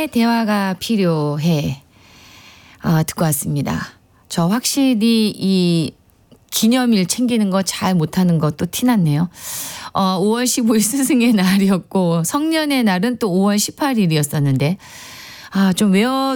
스승의 대화가 필요해. 듣고 왔습니다. 저 확실히 이 기념일 챙기는 거 잘 못하는 것도 티났네요. 5월 15일 스승의 날이었고 성년의 날은 또 5월 18일이었었는데 좀 외워